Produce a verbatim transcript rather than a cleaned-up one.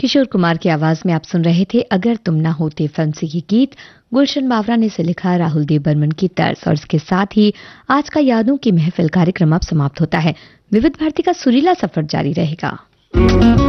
किशोर कुमार की आवाज में आप सुन रहे थे अगर तुम ना होते फिल्म से ये गीत। गुलशन बावरा ने इसे लिखा, राहुल देव बर्मन की तर्ज। और इसके साथ ही आज का यादों की महफिल कार्यक्रम अब समाप्त होता है। विविध भारती का सुरीला सफर जारी रहेगा।